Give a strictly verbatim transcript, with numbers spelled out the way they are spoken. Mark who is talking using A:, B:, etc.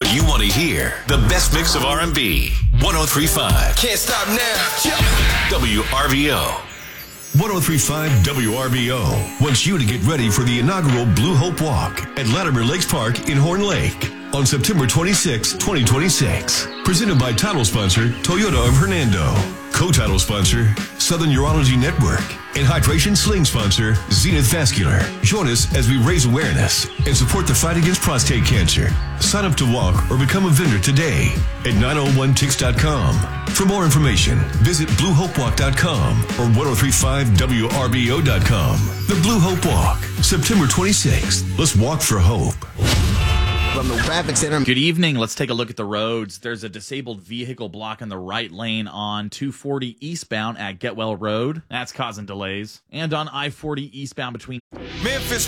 A: You want to hear the best mix of R and B. one oh three point five.
B: Can't stop now.
A: W R B O. one oh three point five W R B O wants you to get ready for the inaugural Blue Hope Walk at Latimer Lakes Park in Horn Lake on September twenty-sixth, twenty twenty-six. Presented by title sponsor Toyota of Hernando, co-title sponsor Southern Urology Network, and hydration sling sponsor Zenith Vascular. Join us as we raise awareness and support the fight against prostate cancer. Sign up to walk or become a vendor today at nine oh one tix dot com. For more information, visit blue hope walk dot com or ten thirty-five W R B O dot com. The Blue Hope Walk, September twenty-sixth. Let's walk for hope.
B: From the traffic center.
C: Good evening. Let's take a look at the roads. There's a disabled vehicle blocking the right lane on two forty eastbound at Getwell Road. That's causing delays. And on I forty eastbound between
B: Memphis